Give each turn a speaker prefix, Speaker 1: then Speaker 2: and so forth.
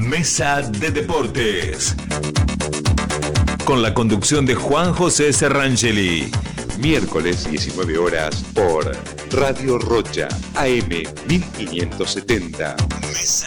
Speaker 1: Mesa de Deportes. Con la conducción de Juan José Serrangeli.
Speaker 2: Miércoles 19 horas por Radio Rocha, AM 1570.